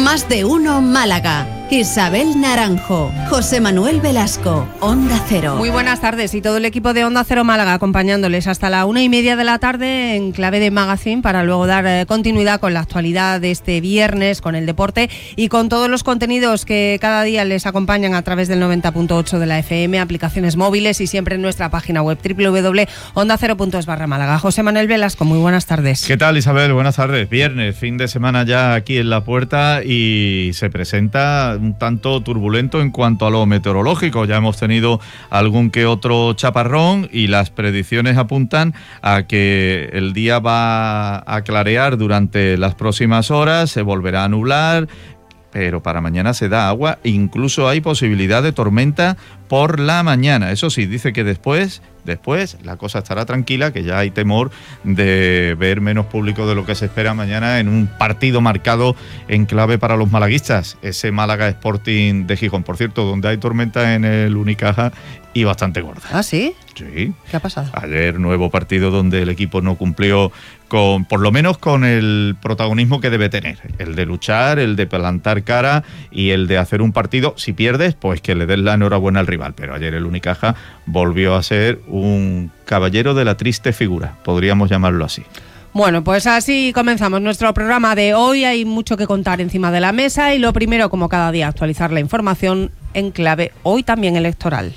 Más de uno Málaga. Isabel Naranjo, José Manuel Velasco, Onda Cero. Muy buenas tardes, y todo el equipo de Onda Cero Málaga acompañándoles hasta la 1:30 de la tarde en clave de magazine, para luego dar continuidad con la actualidad de este viernes, con el deporte y con todos los contenidos que cada día les acompañan a través del 90.8 de la FM, aplicaciones móviles y siempre en nuestra página web www.ondacero.es/Málaga. José Manuel Velasco, muy buenas tardes. ¿Qué tal, Isabel? Buenas tardes. Viernes, fin de semana ya aquí en la puerta, y se presenta un tanto turbulento en cuanto a lo meteorológico. Ya hemos tenido algún que otro chaparrón y las predicciones apuntan a que el día va a clarear durante las próximas horas, se volverá a nublar, pero para mañana se da agua, incluso hay posibilidad de tormenta por la mañana. Eso sí, dice que después la cosa estará tranquila, que ya hay temor de ver menos público de lo que se espera mañana en un partido marcado en clave para los malaguistas, ese Málaga Sporting de Gijón, por cierto, donde hay tormenta en el Unicaja y bastante gorda. ¿Ah, sí? Sí. ¿Qué ha pasado? Ayer nuevo partido donde el equipo no cumplió con, por lo menos con el protagonismo que debe tener, el de luchar, el de plantar cara y el de hacer un partido. Si pierdes, pues que le des la enhorabuena al rival, pero ayer el Unicaja volvió a ser un caballero de la triste figura, podríamos llamarlo así. Bueno, pues así comenzamos nuestro programa de hoy. Hay mucho que contar encima de la mesa y lo primero, como cada día, actualizar la información en clave hoy también electoral.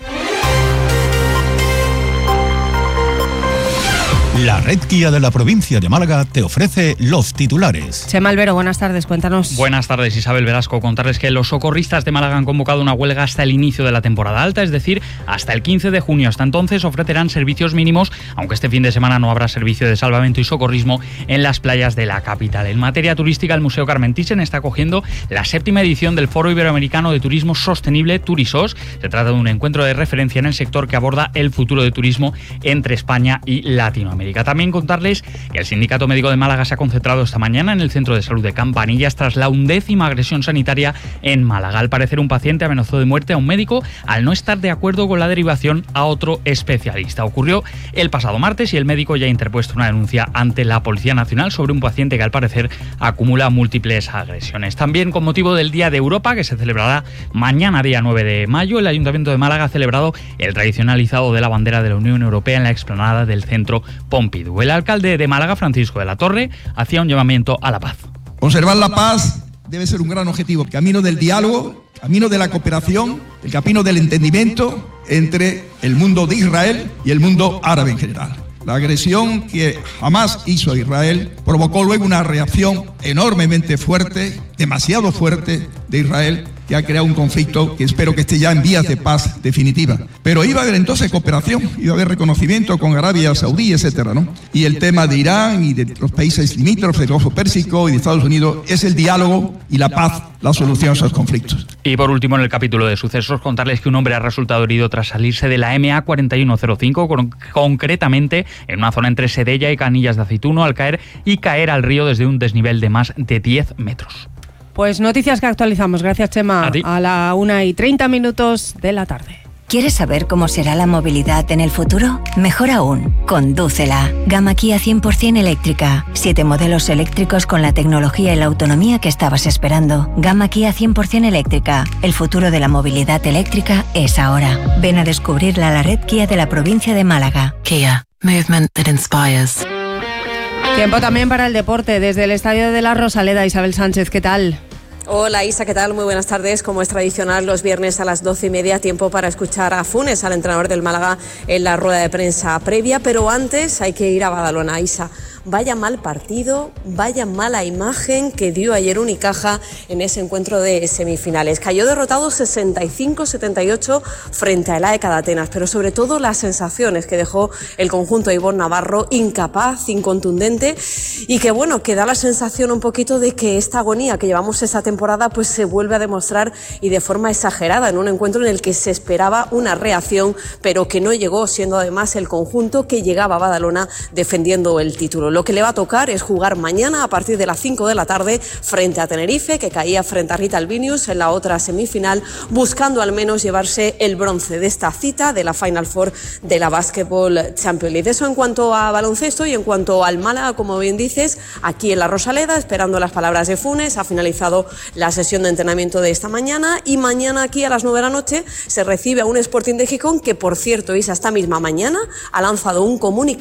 La red Kia de la provincia de Málaga te ofrece los titulares. Chema Albero, buenas tardes, cuéntanos. Buenas tardes, Isabel Velasco. Contarles que los socorristas de Málaga han convocado una huelga hasta el inicio de la temporada alta, es decir, hasta el 15 de junio. Hasta entonces ofrecerán servicios mínimos, aunque este fin de semana no habrá servicio de salvamento y socorrismo en las playas de la capital. En materia turística, el Museo Carmen Thyssen está acogiendo la 7ª edición del Foro Iberoamericano de Turismo Sostenible, Turisos. Se trata de un encuentro de referencia en el sector que aborda el futuro de turismo entre España y Latinoamérica. También contarles que el Sindicato Médico de Málaga se ha concentrado esta mañana en el Centro de Salud de Campanillas tras la 11ª agresión sanitaria en Málaga. Al parecer, un paciente amenazó de muerte a un médico al no estar de acuerdo con la derivación a otro especialista. Ocurrió el pasado martes y el médico ya ha interpuesto una denuncia ante la Policía Nacional sobre un paciente que al parecer acumula múltiples agresiones. También, con motivo del Día de Europa, que se celebrará mañana, día 9 de mayo, el Ayuntamiento de Málaga ha celebrado el tradicional izado de la bandera de la Unión Europea en la explanada del Centro Pompidou. El alcalde de Málaga, Francisco de la Torre, hacía un llamamiento a la paz. Conservar la paz debe ser un gran objetivo. El camino del diálogo, el camino de la cooperación, el camino del entendimiento entre el mundo de Israel y el mundo árabe en general. La agresión que Hamás hizo a Israel provocó luego una reacción enormemente fuerte, demasiado fuerte, de Israel, que ha creado un conflicto que espero que esté ya en vías de paz definitiva. Pero iba a haber entonces cooperación, iba a haber reconocimiento con Arabia Saudí, etcétera, ¿no? Y el tema de Irán y de los países limítrofes del Golfo Pérsico y de Estados Unidos es el diálogo y la paz, la solución a esos conflictos. Y por último, en el capítulo de sucesos, contarles que un hombre ha resultado herido tras salirse de la MA 4105, concretamente en una zona entre Sedella y Canillas de Aceituno, al caer al río desde un desnivel de más de 10 metros. Pues noticias que actualizamos. Gracias, Chema. A la 1:30 de la tarde. ¿Quieres saber cómo será la movilidad en el futuro? Mejor aún, condúcela. Gama Kia 100% eléctrica. 7 modelos eléctricos con la tecnología y la autonomía que estabas esperando. Gama Kia 100% eléctrica. El futuro de la movilidad eléctrica es ahora. Ven a descubrirla a la red Kia de la provincia de Málaga. Kia. Movement that inspires. Tiempo también para el deporte. Desde el Estadio de la Rosaleda, Isabel Sánchez, ¿qué tal? Hola Isa, ¿qué tal? Muy buenas tardes. Como es tradicional, los viernes a las 12:30, tiempo para escuchar a Funes, al entrenador del Málaga, en la rueda de prensa previa. Pero antes hay que ir a Badalona, Isa. Vaya mal partido, vaya mala imagen que dio ayer Unicaja en ese encuentro de semifinales. Cayó derrotado 65-78 frente a el AEK de Atenas, pero sobre todo las sensaciones que dejó el conjunto de Ivonne Navarro, incapaz, incontundente, y que bueno, que da la sensación un poquito de que esta agonía que llevamos esta temporada pues se vuelve a demostrar, y de forma exagerada, en un encuentro en el que se esperaba una reacción, pero que no llegó, siendo además el conjunto que llegaba a Badalona defendiendo el título. Lo que le va a tocar es jugar mañana a partir de las 5 de la tarde frente a Tenerife, que caía frente a Rita Albinius en la otra semifinal, buscando al menos llevarse el bronce de esta cita de la Final Four de la Basketball Champions League. Eso en cuanto a baloncesto. Y en cuanto al Málaga, como bien dices, aquí en la Rosaleda, esperando las palabras de Funes, ha finalizado la sesión de entrenamiento de esta mañana, y mañana aquí a las 9 de la noche se recibe a un Sporting de Gijón que, por cierto, Isa, esta misma mañana ha lanzado un comunicado